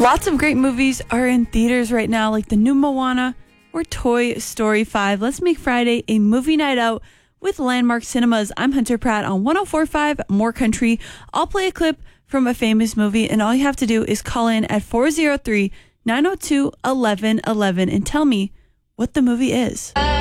Lots of great movies are in theaters right now, like the new Moana or Toy Story 5. Let's make Friday a movie night out with Landmark Cinemas. I'm Hunter Pratt on 104.5 More Country. I'll play a clip from a famous movie, and all you have to do is call in at 403-902-1111 and tell me what the movie is.